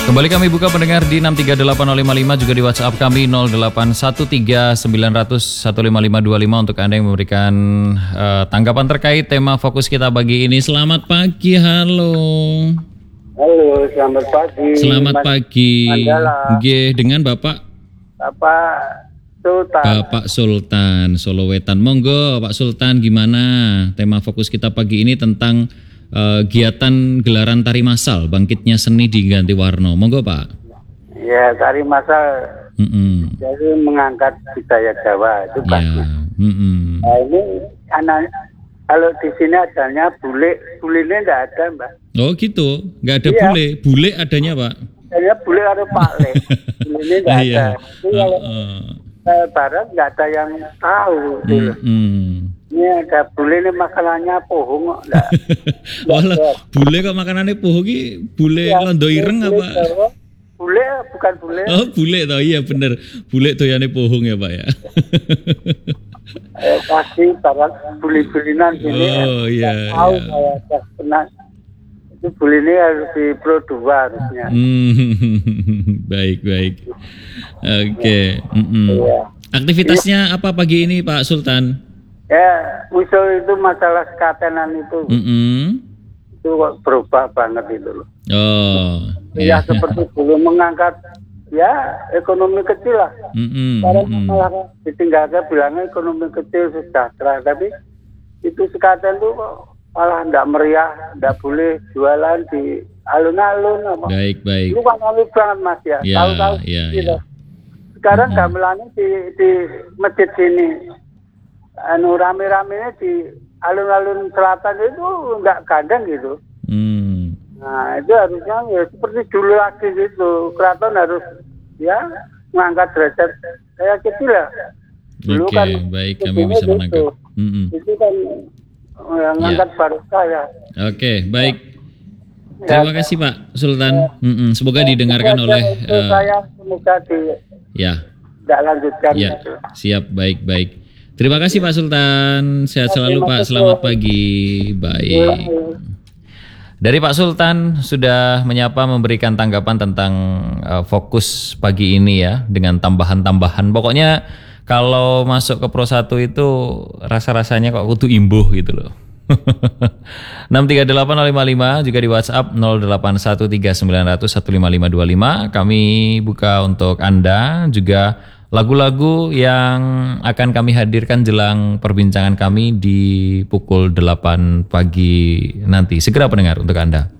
Kembali kami buka pendengar di 638055, juga di WhatsApp kami 0813-900-15525 untuk Anda yang memberikan tanggapan terkait tema fokus kita pagi ini. Selamat pagi, halo. Halo, selamat pagi. Selamat pagi. Mandala. Dengan Bapak Sultan. Bapak Sultan, Solowetan. Monggo Pak Sultan, gimana tema fokus kita pagi ini tentang kegiatan gelaran tari massal bangkitnya seni di Gantiwarna. Monggo Pak. Ya, tari massal. Jadi mengangkat budaya Jawa itu bagus. Nah, ini anak kalau di sini adanya bule ini enggak ada, Mbak. Oh gitu, nggak ada bule adanya Pak. Adanya bule ada Pak Le. Bule ini enggak ada. Itu kalau barat nggak ada yang tahu. Ini ada bule ini makanannya pohong kok. Walah, bule kok makanannya pohong ki bule londo ireng apa? Bule bukan bule. Oh, bule toh, iya bener. Bule doyane pohong ya, Pak ya. Pasti barat buli-bulinan sini. Oh iya. Tahu saya pernah. Itu buli ini harus di Pro 2 harusnya. Baik. Oke. Aktivitasnya apa pagi ini Pak Sultan? Ya, usul itu masalah sekatenan itu. Itu kok berubah banget itu loh. Oh. Ya seperti dulu mengangkat ya ekonomi kecil lah. Sekarang malah ditinggalkan bilangnya ekonomi kecil sejahtera, tapi itu sekaten tuh kok malah enggak meriah, enggak boleh jualan di alun-alun apa. Baik. Itu kan malu banget Mas ya. Tahu-tahu gitu. Sekarang gamelannya di masjid sini. Rame-ramenya di alun-alun selatan itu enggak gandeng gitu. Nah, itu harusnya ya seperti dulu lagi gitu. Keraton harus ya mengangkat derajat kayak kecil lah. Dulu kan baik, kami bisa menangkap. Itu kan mengangkat barokah ya. Oke, baik. Terima kasih Pak Sultan. Semoga didengarkan oleh saya semoga tidak lanjutkan. Ya, siap, baik. Terima kasih Pak Sultan. Sehat selalu Pak. Selamat pagi. Baik. Dari Pak Sultan sudah menyapa, memberikan tanggapan tentang fokus pagi ini ya, dengan tambahan-tambahan. Pokoknya kalau masuk ke Pro 1 itu rasa-rasanya kok kudu imbuh gitu loh. 638055, juga di WhatsApp 081390015525. Kami buka untuk Anda juga lagu-lagu yang akan kami hadirkan jelang perbincangan kami di pukul 8 pagi nanti. Segera pendengar untuk Anda.